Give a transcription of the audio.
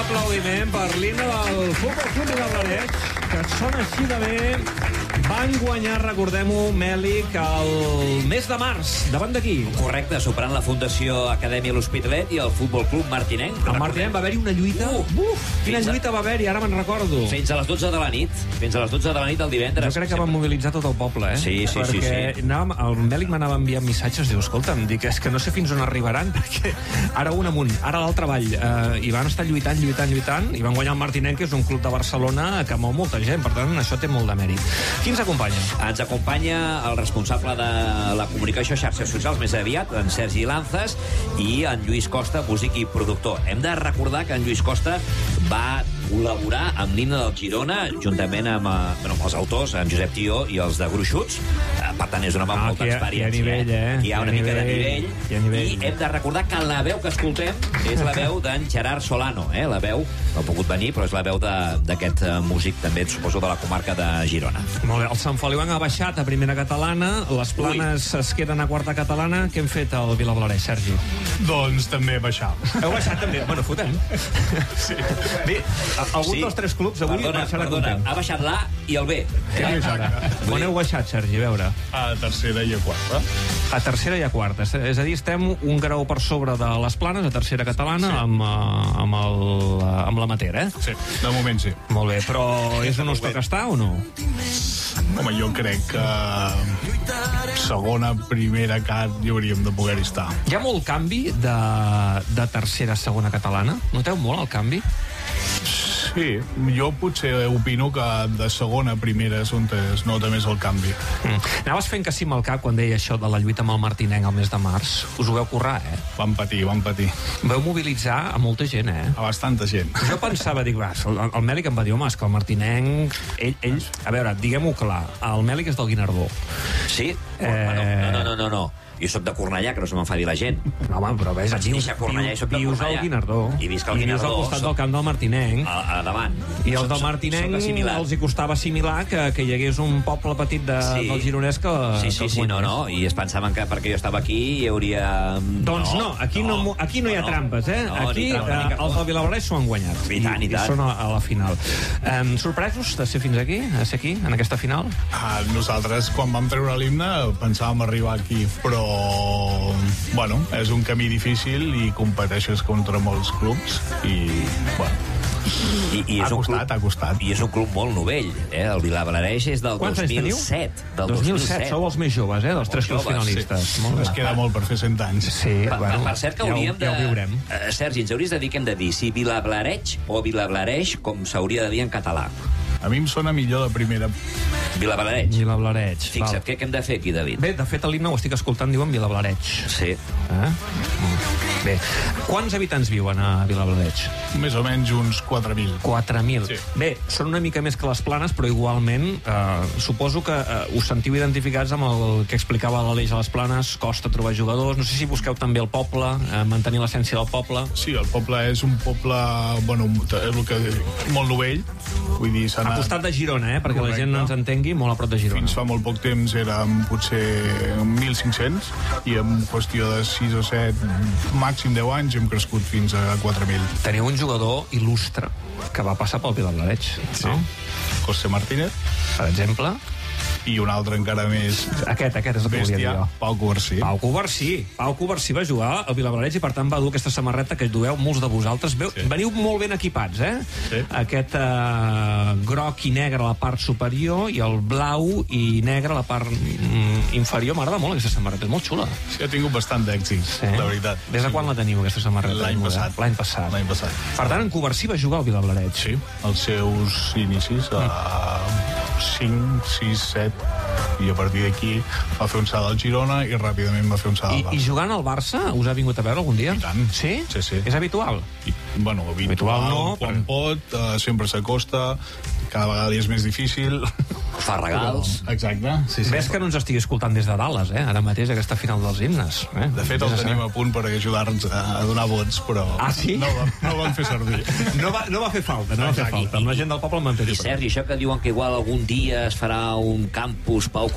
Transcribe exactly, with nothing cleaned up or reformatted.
aplaudiment per l'himne del Futbol Club Vilablareix, que sona així de bé. Van guanyar, recordem-ho, Mèlic, el mes de març. Davant d'aquí? Correcte, superant la Fundació Acadèmia L'Hospitalet i el Futbol Club Martinenc. El Martinenc va haver-hi una lluita. Uh, Uf, quina lluita va haver-hi, ara me'n recordo. Fins a les dotze de la nit. Fins a les dotze de la nit el divendres. Jo crec que van mobilitzar tot el poble, eh? Sí, sí, perquè sí. sí. Anàvem, el Mèlic m'anava enviant missatges, diu, escolta'm, dic, és que no sé fins on arribaran, perquè ara un amunt, ara l'altre avall. Eh, I van estar lluitant, lluitant, lluitant, i van guanyar el Martinenc, que és un club de Barcelona que mou molta gent, per tant, això té molt de mèrit. Qui ens acompanya? Ens acompanya el responsable de la comunicació xarxes socials més aviat, en Sergi Lanzas, i en Lluís Costa, músic i productor. Hem de recordar que en Lluís Costa va col·laborar amb l'himne del Girona, juntament amb, eh, bueno, amb els autors, en Josep Tió i els de Gruixuts. Eh, per tant, és una amb Ah, molta hi ha- experiència. hi ha nivell, eh? Hi ha una Hi ha mica de nivell, nivell. hi ha nivell. I hem de recordar que la veu que escoltem és la veu d'en Gerard Solano, eh? La veu, no ha pogut venir, però és la veu de- d'aquest eh, músic, també, suposo, de la comarca de Girona. Molt bé, el Sant Feliu ha baixat a primera catalana, les Planes Ui. es queden a quarta catalana. Què hem fet al Vilablareix, Sergi? Doncs també baixar. Heu baixat també? Bueno, fotem. Sí. Bé, algun Sí. dels tres clubs avui Perdona, baixarà perdona, content. ha baixat l'A i el B. Què és ara? On heu baixat, Sergi? A veure. A tercera i a quarta. A tercera i a quarta. És a dir, estem un grau per sobre de les Planes, a tercera catalana, sí. amb, uh, amb, el, uh, amb l'amater, eh? Sí, de moment sí. Molt bé, però és on us toca estar o no? Home, jo crec que segona, primera cat hi hauríem de poder-hi estar. Hi ha molt canvi de, de tercera a segona catalana? Noteu molt el canvi? Sí, jo potser opino que de segona a primera és on es nota més el canvi. Mm. Anaves fent que sí amb el cap quan deia això de la lluita amb el Martinenc al mes de març. Us ho veu currar, eh? Vam patir, vam patir. Veu mobilitzar a molta gent, eh? A bastanta gent. Jo pensava, dic, va, el, el Mèlic em va dir, home, és que el Martinenc... Ell, ell a veure, diguem-ho clar, el Mèlic és del Guinardó. Sí? Eh... No, no, no, no, no. Jo sóc de Cornellà, que no se m'enfadi la gent. No, home, però ves, Vaig néixer a Cornellà i soc de vius Cornellà. al Guinardó. I visc al I vius Guinardó. al costat Soc- del camp del Martinenc. A, a davant. I els Soc- del soc- Martinenc soc assimilat. els hi costava assimilar que, que hi hagués un poble petit de, Sí. del Gironès que... Sí, sí, que els sí, no, guanyés. no. I es pensaven que perquè jo estava aquí hi hauria... Doncs no, aquí no, no, aquí no hi ha no, trampes, eh? no, Aquí ni trampa, ni eh, cap els del Vilablareix s'ho han guanyat. I tant, i tant. I són a, a la final. Um, sorpresos de ser fins aquí, de ser aquí, en aquesta final? Ah, nosaltres, quan vam treure l'himne, pensàvem arribar aquí, però, bueno, és un camí difícil i competeixes contra molts clubs i, bueno, I, i és ha un costat, club, ha costat. I és un club molt novell, eh? El Vilablareix és del Quants dos anys mil teniu? set. Del dos mil set, sou els més joves, eh? Dels tres clubs joves, finalistes. Sí. Molt bé. Es queda molt per fer cent anys. Sí, Per, bueno, per cert que ja ho- hauríem de... Ja ho viurem. Eh, Sergi, ens hauries de dir què hem de dir, si Vilablareix o Vilablareix, com s'hauria de dir en català. A mi em sona millor de primera. Vilablareix. Vilablareix. Fixa't, val. què, què hem de fer aquí, David? Bé, de fet, a l'himne ho estic escoltant, diuen Vilablareix. Sí. Eh? Bé, quants habitants viuen a Vilablareix? Més o menys uns quatre mil. quatre mil. Sí. Bé, són una mica més que les Planes, però igualment eh, suposo que eh, us sentiu identificats amb el que explicava l'Aleix a les Planes, costa trobar jugadors, no sé si busqueu també el poble, eh, mantenir l'essència del poble. Sí, el poble és un poble, bueno, és el que, molt novell, vull dir, s'ha A anat... costat de Girona, eh, perquè Correcte. la gent ens entengui, molt a prop de Girona. Fins fa molt poc temps érem potser mil cinc-cents i en qüestió de sis o set, màxim deu anys, hem crescut fins a quatre mil. Teniu un jugador il·lustre que va passar pel Vilablareix, no? José Martínez Per exemple, i un altre encara més aquest, aquest és el que volia dir bèstia, jo. Pau Covarsí. Pau Covarsí. Pau Covarsí va jugar al Vilablareix i per tant va dur aquesta samarreta que dueu molts de vosaltres. Veu, Sí. Veniu molt ben equipats, eh? Sí. Aquest eh, groc i negre a la part superior i el blau i negre a la part mm, inferior. M'agrada molt aquesta samarreta, és molt xula. Sí, ha tingut bastant d'èxit, Sí. la veritat. Des de quan la teniu, aquesta samarreta? L'any passat. L'any passat. L'any passat. Per tant, en Covarsí va jugar al Vilablareix. Sí, els seus inicis a cinc, sis, set i a partir d'aquí va fer un salt al Girona i ràpidament va fer un salt I, al Barça. I jugant al Barça, us ha vingut a veure algun dia? I tant. Sí? Sí, sí. És habitual? I, bueno, habitual, Habitual no, quan pot, uh, sempre s'acosta, cada vegada és més difícil. Fa regals. Exacte. Sí, sí. Ves que no ens estigui escoltant des de Dallas, eh? Ara mateix, aquesta final dels himnes. Eh? De fet, el tenim a punt per ajudar-nos a, a donar vots, però Ah, sí? no, va- no el van fer servir. No va, no va fer falta, no va fer Exacte. falta. Amb la gent del poble em van fer I Sergi, això que diuen que igual algun dia es farà un campus Pau